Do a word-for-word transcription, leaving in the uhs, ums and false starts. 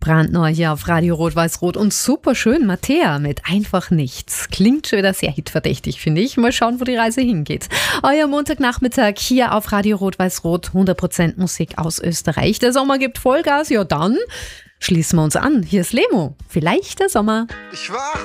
Brandneu hier auf Radio Rot-Weiß-Rot und super schön, Mattea mit Einfach Nichts. Klingt schon wieder sehr hitverdächtig, finde ich. Mal schauen, wo die Reise hingeht. Euer Montagnachmittag hier auf Radio Rot-Weiß-Rot, hundert Prozent Musik aus Österreich. Der Sommer gibt Vollgas, ja dann schließen wir uns an. Hier ist Lemo. Vielleicht der Sommer. Ich wach